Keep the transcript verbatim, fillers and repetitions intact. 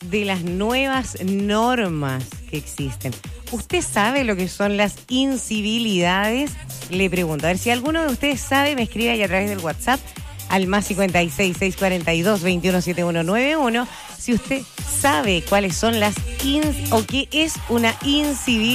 de las nuevas normas que existen. ¿Usted sabe lo que son las incivilidades? Le pregunto. A ver si alguno de ustedes sabe, me escribe ahí a través del WhatsApp al más cincuenta y seis, seiscientos cuarenta y dos, veintiuno setenta y uno noventa y uno. Si usted sabe cuáles son las in, o qué es una incivilidad.